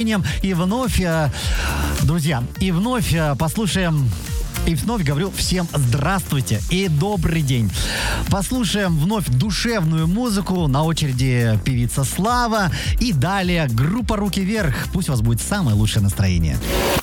настроением. И вновь, друзья, послушаем... И вновь говорю всем здравствуйте и добрый день. Послушаем вновь душевную музыку. На очереди певица Слава. И далее группа «Руки вверх». Пусть у вас будет самое лучшее настроение.